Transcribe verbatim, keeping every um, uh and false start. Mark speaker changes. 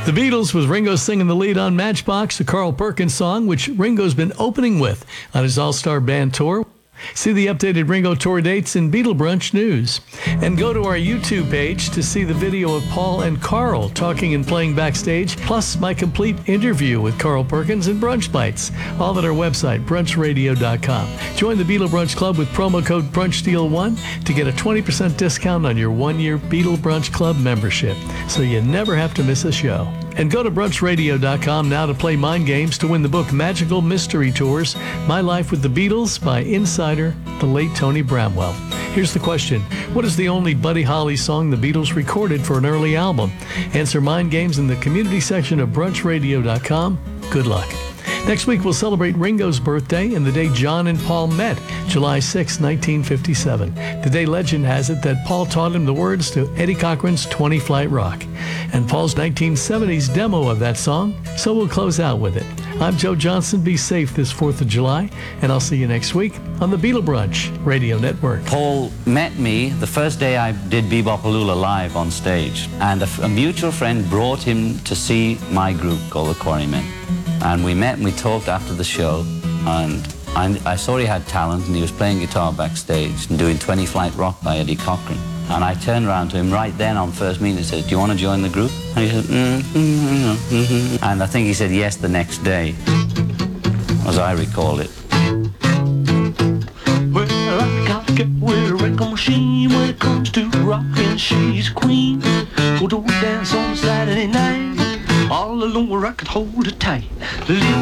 Speaker 1: The Beatles with Ringo singing the lead on Matchbox, a Carl Perkins song, which Ringo's been opening with on his All-Star Band tour. See the updated Ringo tour dates in Beatle Brunch News. And go to our YouTube page to see the video of Paul and Carl talking and playing backstage, plus my complete interview with Carl Perkins and Brunch Bites, all at our website, brunch radio dot com. Join the Beatle Brunch Club with promo code BRUNCHDEAL one to get a twenty percent discount on your one-year Beatle Brunch Club membership, so you never have to miss a show. And go to brunch radio dot com now to play mind games to win the book Magical Mystery Tours, My Life with the Beatles by insider, the late Tony Bramwell. Here's the question. What is the only Buddy Holly song the Beatles recorded for an early album? Answer mind games in the community section of brunch radio dot com. Good luck. Next week, we'll celebrate Ringo's birthday and the day John and Paul met, July sixth, nineteen fifty-seven. The day legend has it that Paul taught him the words to Eddie Cochran's twenty Flight Rock, and Paul's nineteen seventies demo of that song, so we'll close out with it. I'm Joe Johnson. Be safe this fourth of July, and I'll see you next week on the Beatle Brunch Radio Network.
Speaker 2: Paul met me the first day I did Bebopaloola live on stage, and a, a mutual friend brought him to see my group called the Quarrymen. And we met and we talked after the show, and I, I saw he had talent, and he was playing guitar backstage and doing twenty Flight Rock by Eddie Cochran. And I turned around to him right then on first meeting and said, "Do you want to join the group?" And he said, mm, mm, mm, mm. And I think he said yes the next day, as I recall it.
Speaker 3: Well, I got to get with a record machine when it comes to rockin'. She's a queen. Go to a dance on Saturday night, all alone where I could hold her tight. Little